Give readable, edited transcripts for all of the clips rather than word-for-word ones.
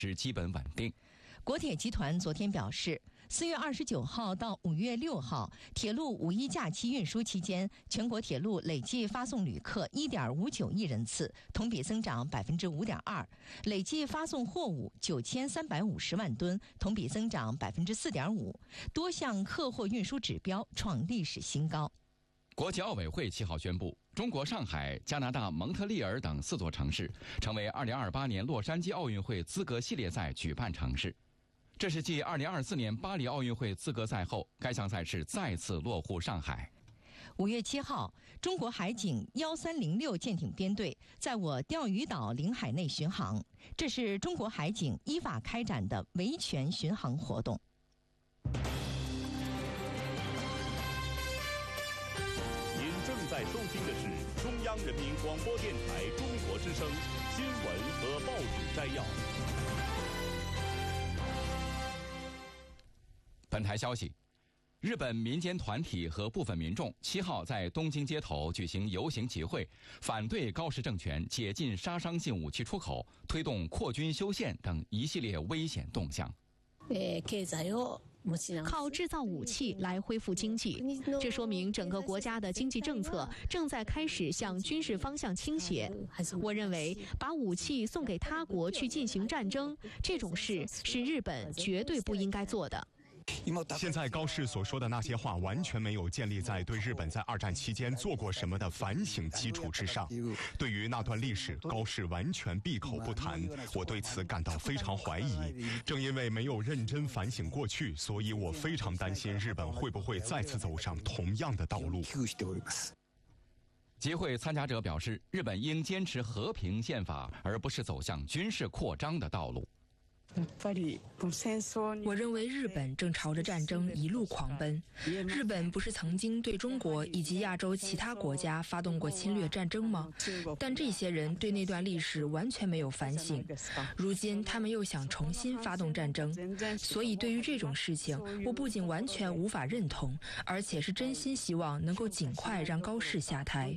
是基本稳定。 国铁集团昨天表示，4月29号到5月6号铁路五一假期运输期间，全国铁路累计发送旅客 1.59 亿人次，同比增长 5.2%， 累计发送货物9350万吨，同比增长 4.5%， 多项客货运输指标创历史新高。 国际奥委会7号宣布，中国上海、加拿大蒙特利尔等4座城市成为2028年洛杉矶奥运会资格系列赛举办城市。这是继2024年巴黎奥运会资格赛后，该项赛事再次落户上海。 5月7号，中国海警1306舰艇编队在我钓鱼岛领海内巡航，这是中国海警依法开展的维权巡航活动。 您正在收听的是中央人民广播电台中国之声新闻和报纸摘要。 本台消息，日本民间团体和部分民众7号在东京街头举行游行集会，反对高市政权解禁杀伤性武器出口、推动扩军修宪等一系列危险动向。 靠制造武器来恢复经济，这说明整个国家的经济政策正在开始向军事方向倾斜。我认为把武器送给他国去进行战争，这种事是日本绝对不应该做的。 现在高市所说的那些话完全没有建立在对日本在2战期间做过什么的反省基础之上。对于那段历史，高市完全闭口不谈，我对此感到非常怀疑。正因为没有认真反省过去，所以我非常担心日本会不会再次走上同样的道路。 集会参加者表示，日本应坚持和平宪法，而不是走向军事扩张的道路。 我认为日本正朝着战争一路狂奔。日本不是曾经对中国以及亚洲其他国家发动过侵略战争吗？但这些人对那段历史完全没有反省，如今他们又想重新发动战争，所以对于这种事情，我不仅完全无法认同，而且是真心希望能够尽快让高市下台。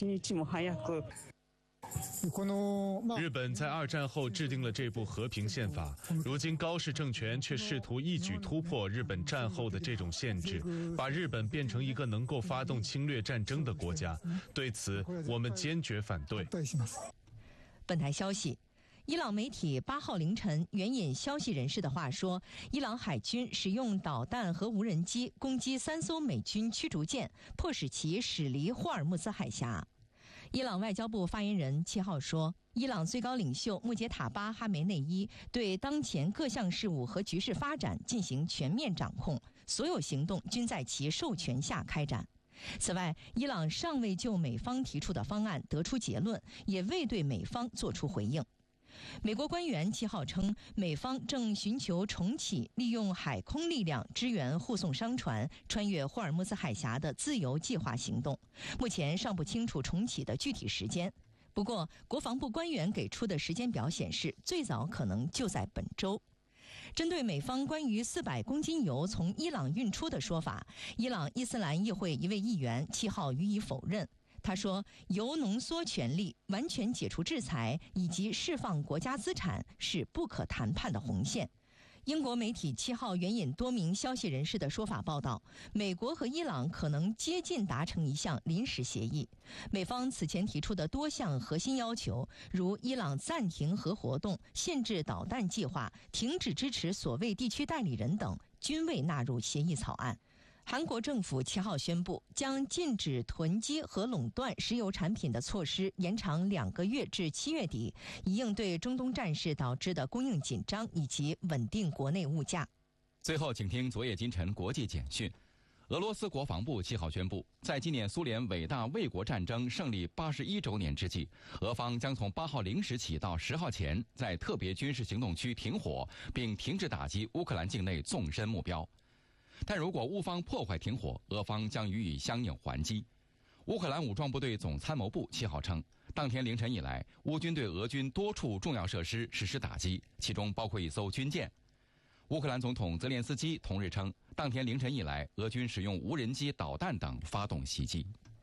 日本在2战后制定了这部和平宪法，如今高市政权却试图一举突破日本战后的这种限制，把日本变成一个能够发动侵略战争的国家。对此，我们坚决反对。 本台消息，伊朗媒体8号凌晨援引消息人士的话说，伊朗海军使用导弹和无人机攻击3艘美军驱逐舰，迫使其驶离霍尔木兹海峡。伊朗外交部发言人7号说，伊朗最高领袖穆杰塔巴哈梅内伊对当前各项事务和局势发展进行全面掌控，所有行动均在其授权下开展。此外，伊朗尚未就美方提出的方案得出结论，也未对美方作出回应。美国官员7号称，美方正寻求重启利用海空力量支援护送商船穿越霍尔木兹海峡的自由计划行动，目前尚不清楚重启的具体时间。不过，国防部官员给出的时间表显示，最早可能就在本周。针对美方关于400公斤油从伊朗运出的说法，伊朗伊斯兰议会一位议员7号予以否认。他说，铀浓缩权利、完全解除制裁以及释放国家资产是不可谈判的红线。英国媒体7号援引多名消息人士的说法报道，美国和伊朗可能接近达成一项临时协议。美方此前提出的多项核心要求，如伊朗暂停核活动、限制导弹计划、停止支持所谓地区代理人等，均未纳入协议草案。韩国政府7号宣布，将禁止囤积和垄断石油产品的措施延长2个月至7月底，以应对中东战事导致的供应紧张以及稳定国内物价。 最后，请听昨夜今晨国际简讯。俄罗斯国防部7号宣布，在纪念苏联伟大卫国战争胜利81周年之际，俄方将从8号0时起到10号前，在特别军事行动区停火，并停止打击乌克兰境内纵深目标。但如果乌方破坏停火，俄方将予以相应还击。乌克兰武装部队总参谋部7号称，当天凌晨以来，乌军对俄军多处重要设施实施打击，其中包括一艘军舰。乌克兰总统泽连斯基同日称，当天凌晨以来，俄军使用无人机、导弹等发动袭击。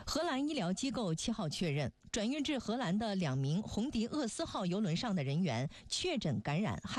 荷兰医疗机构7号确认，转运至荷兰的2名红迪厄斯号邮轮上的人员确诊感染